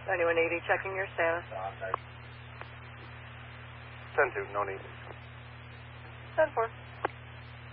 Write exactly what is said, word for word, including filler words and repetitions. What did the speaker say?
ninety-one eighty, checking your status. ten two, no need. ten four.